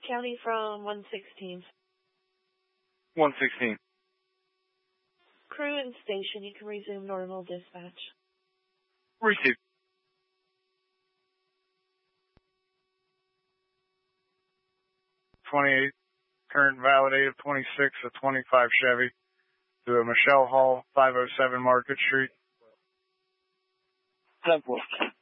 County from 116. 116. Crew and station, you can resume normal dispatch. Received. 28, current validated 26 of 25 Chevy to a Michelle Hall, 507 Market Street. 10-4.